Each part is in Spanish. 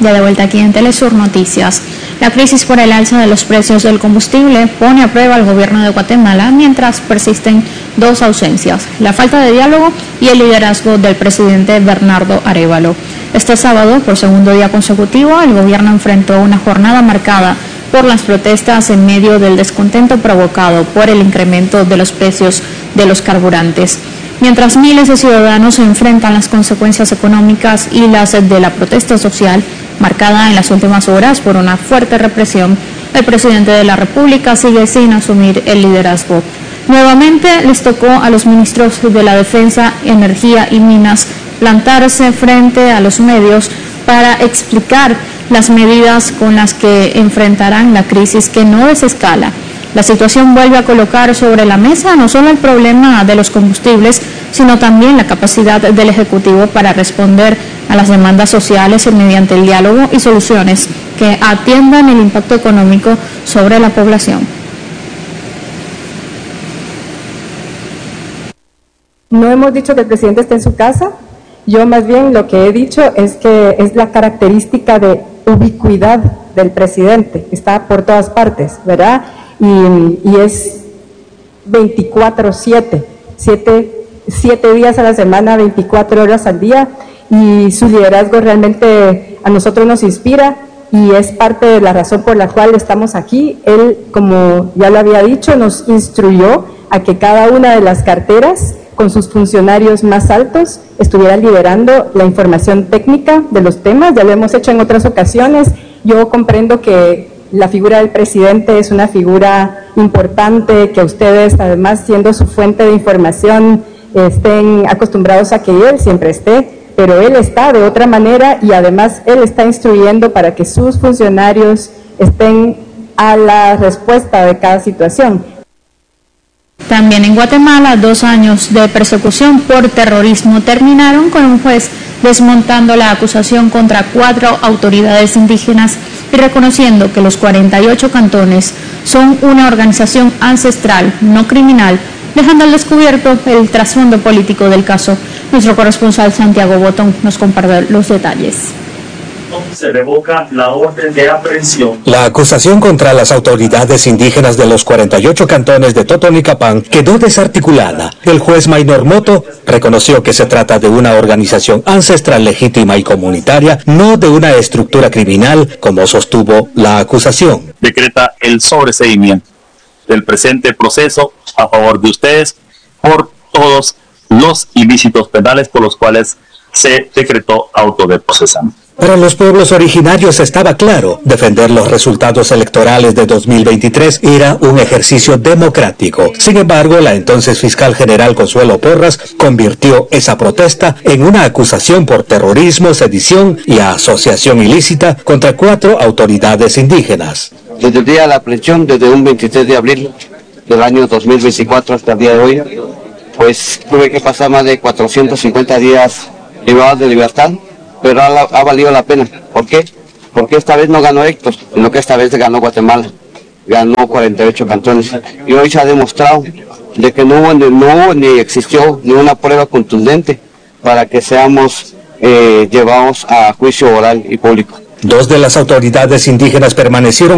Ya de vuelta aquí en Telesur Noticias. La crisis por el alza de los precios del combustible pone a prueba al gobierno de Guatemala mientras persisten dos ausencias: la falta de diálogo y el liderazgo del presidente Bernardo Arévalo. Este sábado, por segundo día consecutivo, el gobierno enfrentó una jornada marcada por las protestas en medio del descontento provocado por el incremento de los precios de los carburantes. Mientras miles de ciudadanos se enfrentan las consecuencias económicas y las de la protesta social, marcada en las últimas horas por una fuerte represión, el presidente de la República sigue sin asumir el liderazgo. Nuevamente les tocó a los ministros de la Defensa, Energía y Minas plantarse frente a los medios para explicar las medidas con las que enfrentarán la crisis que no desescala. La situación vuelve a colocar sobre la mesa no solo el problema de los combustibles, sino también la capacidad del Ejecutivo para responder a las demandas sociales mediante el diálogo y soluciones que atiendan el impacto económico sobre la población. No hemos dicho que el presidente esté en su casa. Yo más bien lo que he dicho es que es la característica de ubicuidad del presidente, está por todas partes, ¿verdad? Y es 24/7, 7 días a la semana, 24 horas al día, y su liderazgo realmente a nosotros nos inspira y es parte de la razón por la cual estamos aquí. Él, como ya lo había dicho, nos instruyó a que cada una de las carteras con sus funcionarios más altos estuviera liderando la información técnica de los temas. Ya lo hemos hecho en otras ocasiones. Yo comprendo que la figura del presidente es una figura importante, que ustedes, además, siendo su fuente de información, estén acostumbrados a que él siempre esté, pero él está de otra manera y además él está instruyendo para que sus funcionarios estén a la respuesta de cada situación. También en Guatemala, 2 años de persecución por terrorismo terminaron con un juez desmontando la acusación contra 4 autoridades indígenas y reconociendo que los 48 cantones son una organización ancestral, no criminal, dejando al descubierto el trasfondo político del caso. Nuestro corresponsal Santiago Botón nos comparte los detalles. Se revoca la orden de aprehensión. La acusación contra las autoridades indígenas de los 48 cantones de Totonicapán quedó desarticulada. El juez Maynor Moto reconoció que se trata de una organización ancestral legítima y comunitaria, no de una estructura criminal, como sostuvo la acusación. Decreta el sobreseimiento del presente proceso a favor de ustedes por todos los ilícitos penales por los cuales se decretó autodeprocesamiento. Para los pueblos originarios estaba claro, defender los resultados electorales de 2023 era un ejercicio democrático. Sin embargo, la entonces fiscal general Consuelo Porras convirtió esa protesta en una acusación por terrorismo, sedición y asociación ilícita contra 4 autoridades indígenas. Desde el día de la aprehensión, desde un 23 de abril del año 2024 hasta el día de hoy, pues tuve que pasar más de 450 días privados de libertad, pero ha valido la pena. ¿Por qué? Porque esta vez no ganó Héctor, sino que esta vez ganó Guatemala. Ganó 48 cantones. Y hoy se ha demostrado de que no hubo ni existió ni una prueba contundente para que seamos llevados a juicio oral y público. 2 de las autoridades indígenas permanecieron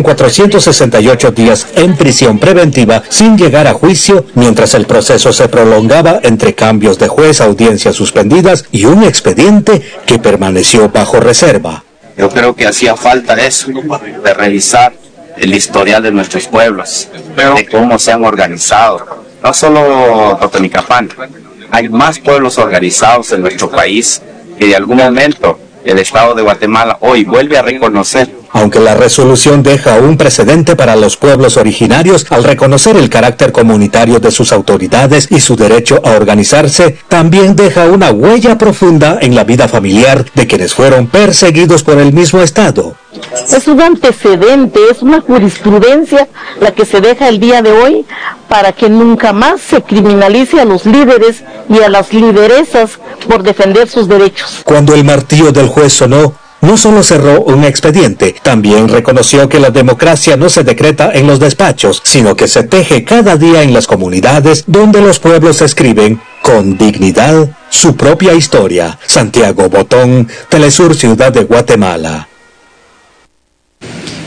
468 días en prisión preventiva sin llegar a juicio, mientras el proceso se prolongaba entre cambios de juez, audiencias suspendidas y un expediente que permaneció bajo reserva. Yo creo que hacía falta eso, de revisar el historial de nuestros pueblos, de cómo se han organizado. No solo Totonicapán, hay más pueblos organizados en nuestro país que de algún momento el Estado de Guatemala hoy vuelve a reconocer. Aunque la resolución deja un precedente para los pueblos originarios al reconocer el carácter comunitario de sus autoridades y su derecho a organizarse, también deja una huella profunda en la vida familiar de quienes fueron perseguidos por el mismo Estado. Es un antecedente, es una jurisprudencia la que se deja el día de hoy para que nunca más se criminalice a los líderes y a las lideresas por defender sus derechos. Cuando el martillo del juez sonó, no solo cerró un expediente, también reconoció que la democracia no se decreta en los despachos, sino que se teje cada día en las comunidades donde los pueblos escriben con dignidad su propia historia. Santiago Botón, Telesur, Ciudad de Guatemala.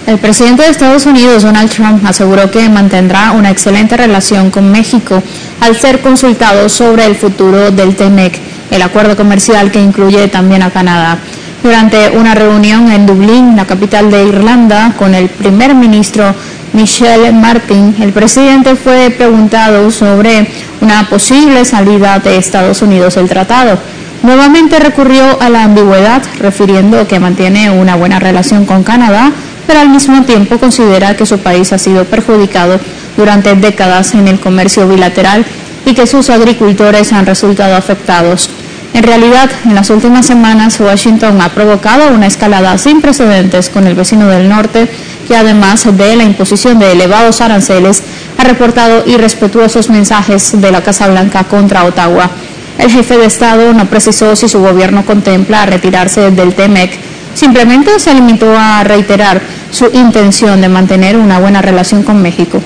El presidente de Estados Unidos, Donald Trump, aseguró que mantendrá una excelente relación con México al ser consultado sobre el futuro del TMEC, el acuerdo comercial que incluye también a Canadá. Durante una reunión en Dublín, la capital de Irlanda, con el primer ministro Michel Martin, el presidente fue preguntado sobre una posible salida de Estados Unidos del tratado. Nuevamente recurrió a la ambigüedad, refiriendo que mantiene una buena relación con Canadá, pero al mismo tiempo considera que su país ha sido perjudicado durante décadas en el comercio bilateral y que sus agricultores han resultado afectados. En realidad, en las últimas semanas, Washington ha provocado una escalada sin precedentes con el vecino del norte, que además de la imposición de elevados aranceles, ha reportado irrespetuosos mensajes de la Casa Blanca contra Ottawa. El jefe de Estado no precisó si su gobierno contempla retirarse del TMEC, simplemente se limitó a reiterar su intención de mantener una buena relación con México.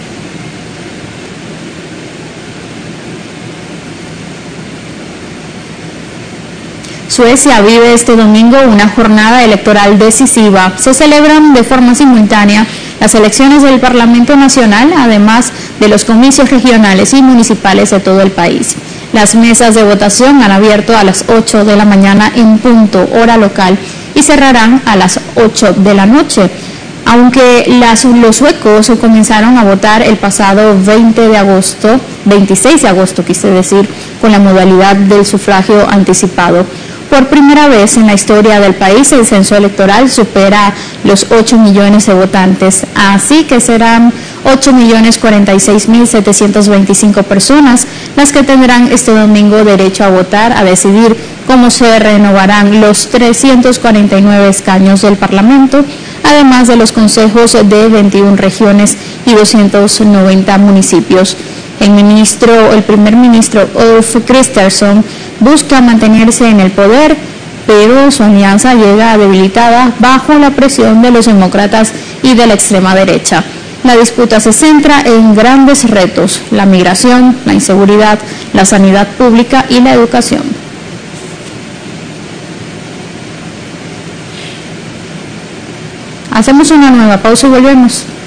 Suecia vive este domingo una jornada electoral decisiva. Se celebran de forma simultánea las elecciones del Parlamento Nacional, además de los comicios regionales y municipales de todo el país. Las mesas de votación han abierto a las 8 de la mañana en punto, hora local, y cerrarán a las 8 de la noche. Aunque los suecos comenzaron a votar el pasado 26 de agosto, con la modalidad del sufragio anticipado. Por primera vez en la historia del país, el censo electoral supera los 8 millones de votantes, así que serán 8.046.725 personas las que tendrán este domingo derecho a votar, a decidir cómo se renovarán los 349 escaños del Parlamento, además de los consejos de 21 regiones y 290 municipios. El primer ministro Ulf Kristersson busca mantenerse en el poder, pero su alianza llega debilitada bajo la presión de los demócratas y de la extrema derecha. La disputa se centra en grandes retos: la migración, la inseguridad, la sanidad pública y la educación. Hacemos una nueva pausa y volvemos.